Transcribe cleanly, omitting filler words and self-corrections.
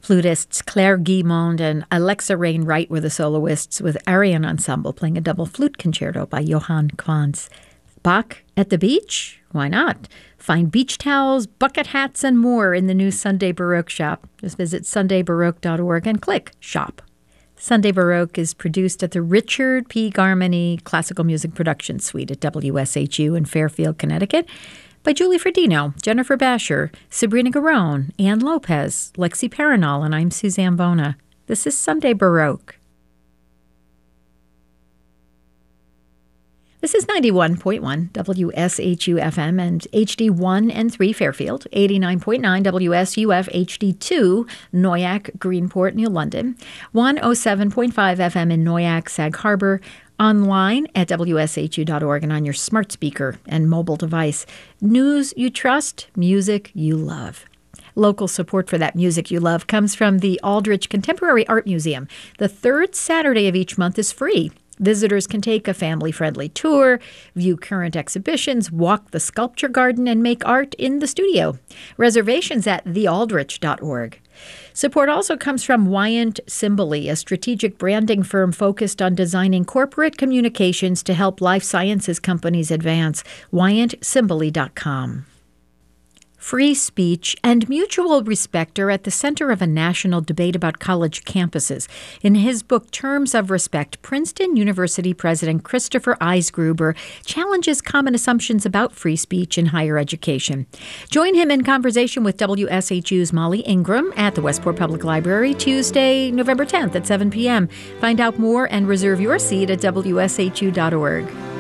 Flutists Claire Guimond and Alexa Rain-Wright were the soloists, with Arian Ensemble playing a double flute concerto by Johann Quantz. Bach at the beach? Why not? Find beach towels, bucket hats, and more in the new Sunday Baroque shop. Just visit sundaybaroque.org and click Shop. Sunday Baroque is produced at the Richard P. Garmany Classical Music Production Suite at WSHU in Fairfield, Connecticut, by Julie Fredino, Jennifer Basher, Sabrina Garone, Ann Lopez, Lexi Paranol, and I'm Suzanne Bona. This is Sunday Baroque. This is 91.1 WSHU-FM and HD1 and 3 Fairfield, 89.9 WSUF HD2 Noyac, Greenport, New London, 107.5 FM in Noyac, Sag Harbor, online at WSHU.org and on your smart speaker and mobile device. News you trust, music you love. Local support for that music you love comes from the Aldrich Contemporary Art Museum. The third Saturday of each month is free. Visitors can take a family-friendly tour, view current exhibitions, walk the sculpture garden, and make art in the studio. Reservations at thealdrich.org. Support also comes from Wyant Simboli, a strategic branding firm focused on designing corporate communications to help life sciences companies advance. WyantSimboli.com. Free speech and mutual respect are at the center of a national debate about college campuses. In his book, Terms of Respect, Princeton University President Christopher Eisgruber challenges common assumptions about free speech in higher education. Join him in conversation with WSHU's Molly Ingram at the Westport Public Library Tuesday, November 10th at 7 p.m. Find out more and reserve your seat at WSHU.org.